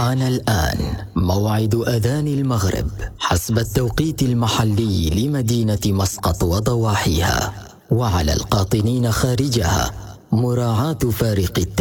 حان الآن موعد أذان المغرب حسب التوقيت المحلي لمدينة مسقط وضواحيها، وعلى القاطنين خارجها مراعاة فارق التوقيت.